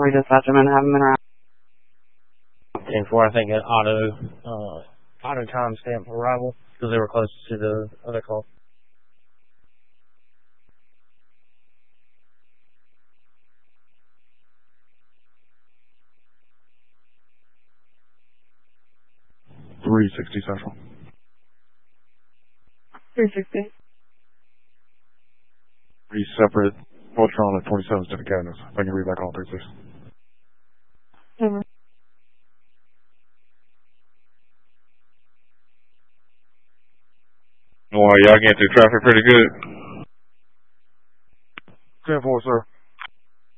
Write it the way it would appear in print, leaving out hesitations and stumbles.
We dispatch them and have them in our 10-4, I think an auto timestamp arrival because they were close to the other call. .360 Central. 360. 3 separate Voltron at 27 Stiffy cabinets. If I can read back all 36. Over. Well, y'all getting through traffic pretty good. 10-4, sir.